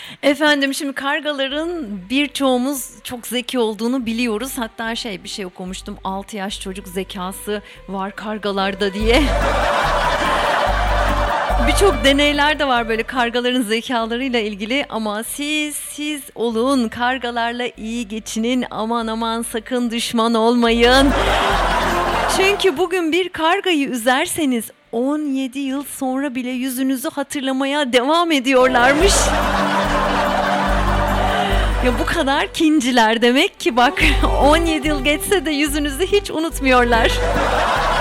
Efendim şimdi kargaların birçoğumuz çok zeki olduğunu biliyoruz. Hatta bir şey okumuştum. 6 yaş çocuk zekası var kargalarda diye. Birçok deneyler de var böyle kargaların zekalarıyla ilgili ama siz olun kargalarla iyi geçinin, aman aman sakın düşman olmayın. Çünkü bugün bir kargayı üzerseniz 17 yıl sonra bile yüzünüzü hatırlamaya devam ediyorlarmış. Ya bu kadar kinciler demek ki bak 17 yıl geçse de yüzünüzü hiç unutmuyorlar.